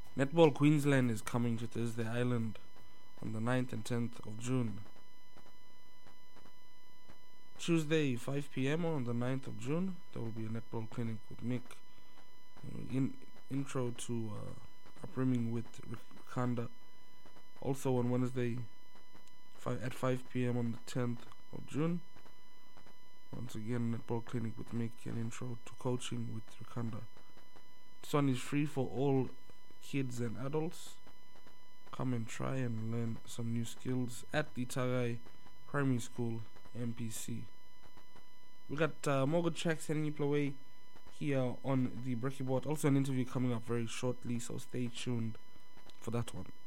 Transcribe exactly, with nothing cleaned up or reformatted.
Netball Queensland is coming to Thursday Island on the ninth and tenth of June. Tuesday, five p.m. on the ninth of June, there will be a netball clinic with Mick. In intro to uh, upbringing with Rikanda. Also on Wednesday, fi- at five p.m. on the tenth of June. Once again, netball clinic with Mick and intro to coaching with Rikanda. This one is free for all kids and adults. Come and try and learn some new skills at the Tagai Primary School, M P C. We got uh, more good tracks heading you away here on the Brekkie Board. Also an interview coming up very shortly, so stay tuned for that one.